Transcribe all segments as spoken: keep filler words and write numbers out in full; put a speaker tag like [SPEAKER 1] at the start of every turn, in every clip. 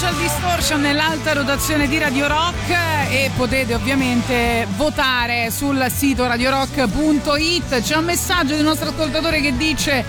[SPEAKER 1] Social Distortion nell'alta rotazione di Radio Rock e potete ovviamente votare sul sito radiorock punto it. C'è un messaggio di un nostro ascoltatore che dice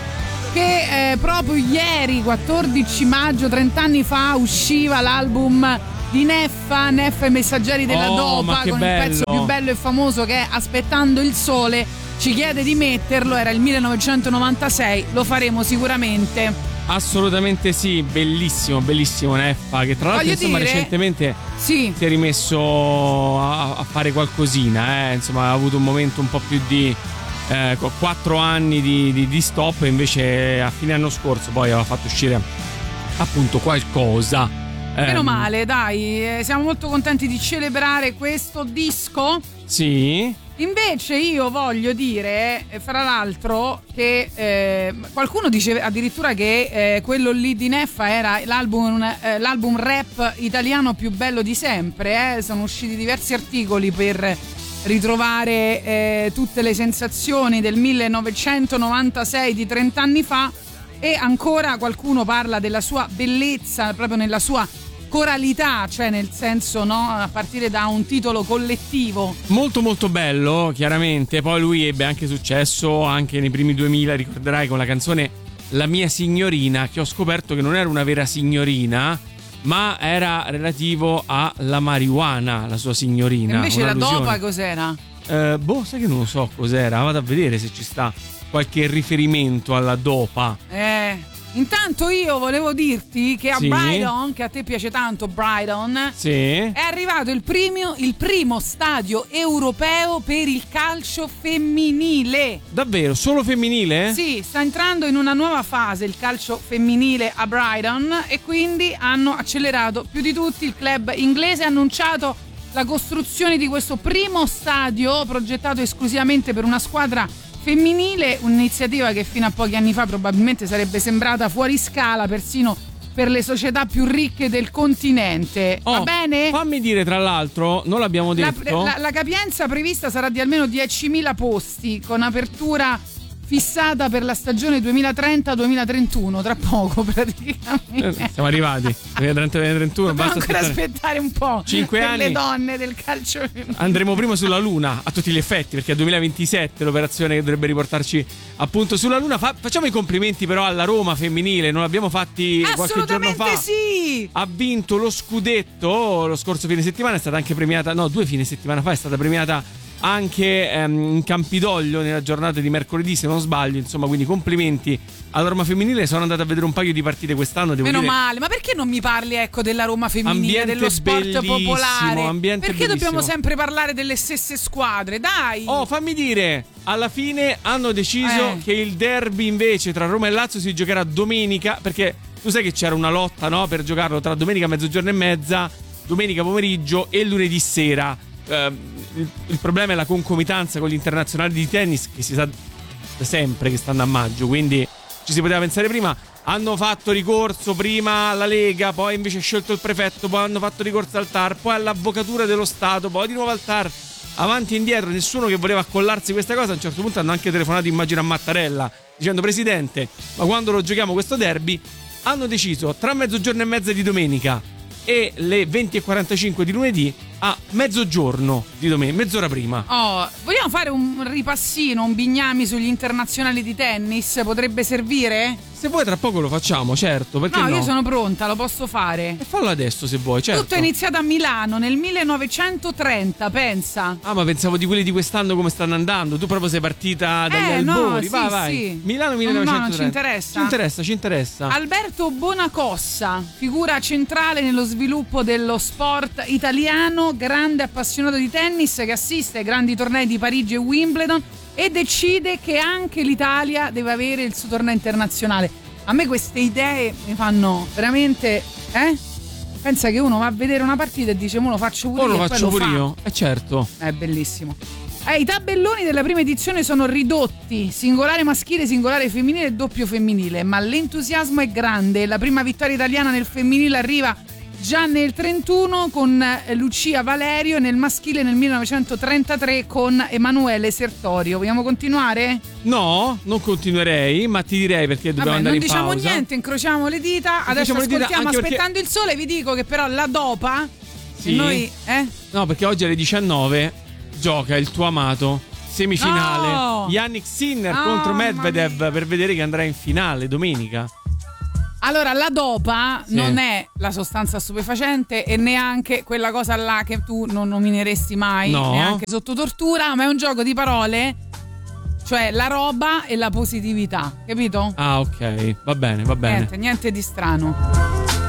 [SPEAKER 1] che eh, proprio ieri, quattordici maggio, trenta anni fa, usciva l'album di Neffa, Neffa e Messaggeri della
[SPEAKER 2] oh,
[SPEAKER 1] Dopa, con
[SPEAKER 2] bello.
[SPEAKER 1] il pezzo più bello e famoso che è Aspettando il sole. Ci chiede di metterlo, era il millenovecentonovantasei, lo faremo sicuramente.
[SPEAKER 2] Assolutamente sì, bellissimo, bellissimo Neffa, che tra l'altro
[SPEAKER 1] Voglio
[SPEAKER 2] insomma
[SPEAKER 1] dire,
[SPEAKER 2] recentemente
[SPEAKER 1] sì.
[SPEAKER 2] si è rimesso a, a fare qualcosina, eh. Insomma ha avuto un momento un po' più di eh, quattro anni di, di, di stop, e invece a fine anno scorso poi aveva fatto uscire appunto qualcosa.
[SPEAKER 1] Meno
[SPEAKER 2] ehm,
[SPEAKER 1] male, dai, siamo molto contenti di celebrare questo disco.
[SPEAKER 2] Sì.
[SPEAKER 1] Invece io voglio dire, fra l'altro, che eh, qualcuno dice addirittura che eh, quello lì di Neffa era l'album, eh, l'album rap italiano più bello di sempre. Eh. Sono usciti diversi articoli per ritrovare eh, tutte le sensazioni del millenovecentonovantasei di trenta anni fa, e ancora qualcuno parla della sua bellezza proprio nella sua coralità, cioè nel senso, no, a partire da un titolo collettivo
[SPEAKER 2] molto molto bello, chiaramente. Poi lui ebbe anche successo anche nei primi duemila, ricorderai, con la canzone La mia signorina, che ho scoperto che non era una vera signorina, ma era relativo alla marijuana, la sua signorina.
[SPEAKER 1] E invece la
[SPEAKER 2] un'allusione.
[SPEAKER 1] Dopa cos'era?
[SPEAKER 2] Eh, boh, sai che non lo so cos'era, vado a vedere se ci sta qualche riferimento alla Dopa.
[SPEAKER 1] Eh Intanto io volevo dirti che a
[SPEAKER 2] sì.
[SPEAKER 1] Brighton, che a te piace tanto Brighton,
[SPEAKER 2] sì.
[SPEAKER 1] è arrivato il primo, il primo stadio europeo per il calcio femminile.
[SPEAKER 2] Davvero? Solo femminile?
[SPEAKER 1] Sì, sta entrando in una nuova fase il calcio femminile a Brighton, e quindi hanno accelerato più di tutti. Il club inglese ha annunciato la costruzione di questo primo stadio progettato esclusivamente per una squadra femminile, un'iniziativa che fino a pochi anni fa probabilmente sarebbe sembrata fuori scala persino per le società più ricche del continente.
[SPEAKER 2] Oh,
[SPEAKER 1] va bene?
[SPEAKER 2] Fammi dire, tra l'altro, non l'abbiamo detto.
[SPEAKER 1] La, la, la capienza prevista sarà di almeno diecimila posti, con apertura fissata per la stagione duemilatrenta duemilatrentuno, tra poco praticamente.
[SPEAKER 2] Eh, siamo arrivati duemilatrenta duemilatrentuno,
[SPEAKER 1] dobbiamo
[SPEAKER 2] basta
[SPEAKER 1] ancora
[SPEAKER 2] aspettare.
[SPEAKER 1] aspettare un po'
[SPEAKER 2] cinque
[SPEAKER 1] per
[SPEAKER 2] anni.
[SPEAKER 1] le donne del calcio femminile.
[SPEAKER 2] Andremo prima sulla Luna a tutti gli effetti, perché è duemilaventisette l'operazione che dovrebbe riportarci appunto sulla Luna. Fa, facciamo i complimenti però alla Roma femminile, non l'abbiamo fatti qualche giorno fa.
[SPEAKER 1] Assolutamente sì!
[SPEAKER 2] Ha vinto lo scudetto lo scorso fine settimana, è stata anche premiata, no, due fine settimana fa è stata premiata anche ehm, in Campidoglio nella giornata di mercoledì, se non sbaglio. Insomma, quindi complimenti alla Roma femminile. Sono andato a vedere un paio di partite quest'anno, devo
[SPEAKER 1] Meno
[SPEAKER 2] dire.
[SPEAKER 1] male, ma perché non mi parli, ecco, della Roma femminile,
[SPEAKER 2] Ambiente
[SPEAKER 1] dello sport
[SPEAKER 2] bellissimo,
[SPEAKER 1] popolare?
[SPEAKER 2] ambiente
[SPEAKER 1] Perché
[SPEAKER 2] bellissimo.
[SPEAKER 1] dobbiamo sempre parlare delle stesse squadre? Dai!
[SPEAKER 2] Oh, fammi dire, alla fine hanno deciso
[SPEAKER 1] Eh.
[SPEAKER 2] che il derby invece tra Roma e Lazio si giocherà domenica, perché tu sai che c'era una lotta, no, per giocarlo tra domenica mezzogiorno e mezza, domenica pomeriggio e lunedì sera. Uh, il, il problema è la concomitanza con gli internazionali di tennis, che si sa da sempre che stanno a maggio, quindi ci si poteva pensare prima. Hanno fatto ricorso prima alla Lega, poi invece ha scelto il prefetto, poi hanno fatto ricorso al T A R, poi all'Avvocatura dello Stato, poi di nuovo al T A R, avanti e indietro, nessuno che voleva accollarsi questa cosa. A un certo punto hanno anche telefonato, immagino, a Mattarella dicendo: presidente, ma quando lo giochiamo questo derby? Hanno deciso tra mezzogiorno e mezza di domenica e le venti e quarantacinque di lunedì a mezzogiorno di domenica, mezz'ora prima.
[SPEAKER 1] Oh, vogliamo fare un ripassino, un bignami sugli internazionali di tennis? Potrebbe servire?
[SPEAKER 2] Se vuoi tra poco lo facciamo, certo, perché no?
[SPEAKER 1] No, io sono pronta, lo posso fare.
[SPEAKER 2] E fallo adesso se vuoi, certo.
[SPEAKER 1] Tutto è iniziato a Milano nel millenovecentotrenta, pensa.
[SPEAKER 2] Ah, ma pensavo di quelli di quest'anno come stanno andando. Tu proprio sei partita dagli
[SPEAKER 1] Eh,
[SPEAKER 2] albori.
[SPEAKER 1] no, sì,
[SPEAKER 2] vai, vai.
[SPEAKER 1] sì.
[SPEAKER 2] Milano
[SPEAKER 1] No,
[SPEAKER 2] millenovecentotrenta.
[SPEAKER 1] no, non ci interessa.
[SPEAKER 2] Ci interessa, ci interessa.
[SPEAKER 1] Alberto Bonacossa, figura centrale nello sviluppo dello sport italiano, grande appassionato di tennis che assiste ai grandi tornei di Parigi e Wimbledon e decide che anche l'Italia deve avere il suo torneo internazionale. A me queste idee mi fanno veramente, eh? Pensa che uno va a vedere una partita e dice: mo lo faccio pure
[SPEAKER 2] Oh,
[SPEAKER 1] io.
[SPEAKER 2] lo
[SPEAKER 1] e
[SPEAKER 2] faccio
[SPEAKER 1] poi
[SPEAKER 2] pure
[SPEAKER 1] lo
[SPEAKER 2] io. È certo.
[SPEAKER 1] fa. È bellissimo. Eh, I tabelloni della prima edizione sono ridotti: singolare maschile, singolare femminile e doppio femminile. Ma l'entusiasmo è grande. La prima vittoria italiana nel femminile arriva già nel trentuno con Lucia Valerio e nel maschile nel millenovecentotrentatré con Emanuele Sertorio. Vogliamo continuare?
[SPEAKER 2] No, non continuerei, ma ti direi perché dobbiamo
[SPEAKER 1] Vabbè,
[SPEAKER 2] andare
[SPEAKER 1] non
[SPEAKER 2] in
[SPEAKER 1] diciamo
[SPEAKER 2] pausa.
[SPEAKER 1] niente, incrociamo le dita. Adesso
[SPEAKER 2] Diciamo le dita,
[SPEAKER 1] ascoltiamo
[SPEAKER 2] anche
[SPEAKER 1] Aspettando
[SPEAKER 2] perché...
[SPEAKER 1] il sole. Vi dico che però la dopa,
[SPEAKER 2] sì.
[SPEAKER 1] e noi, eh?
[SPEAKER 2] No, perché oggi alle diciannove gioca il tuo amato semifinale
[SPEAKER 1] No!
[SPEAKER 2] Yannick Sinner
[SPEAKER 1] Oh,
[SPEAKER 2] contro Medvedev
[SPEAKER 1] mamma mia.
[SPEAKER 2] per vedere che andrà in finale domenica.
[SPEAKER 1] Allora, la dopa
[SPEAKER 2] Sì.
[SPEAKER 1] non è la sostanza stupefacente e neanche quella cosa là che tu non nomineresti mai,
[SPEAKER 2] No.
[SPEAKER 1] neanche sotto tortura, ma è un gioco di parole, cioè la roba e la positività, capito?
[SPEAKER 2] Ah, ok, va bene, va bene.
[SPEAKER 1] Niente, niente di strano.